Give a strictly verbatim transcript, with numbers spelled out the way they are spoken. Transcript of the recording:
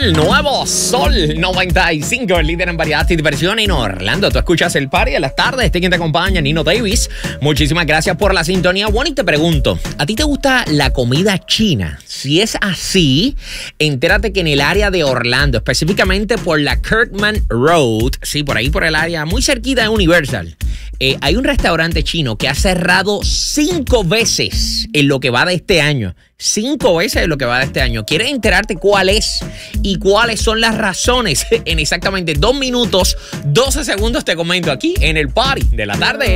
el nuevo Sol noventa y cinco, el líder en variedad y diversión en Orlando. Tú escuchas el party en las tardes. Este quien te acompaña, Nino Davis. Muchísimas gracias por la sintonía. Bueno, y te pregunto, ¿a ti te gusta la comida china? Si es así, entérate que en el área de Orlando, específicamente por la Kirkman Road, sí, por ahí por el área muy cerquita de Universal, eh, hay un restaurante chino que ha cerrado cinco veces en lo que va de este año. Cinco veces en lo que va de este año. ¿Quieres enterarte cuál es y cuáles son las razones? En exactamente dos minutos, doce segundos te comento aquí en el party de la tarde.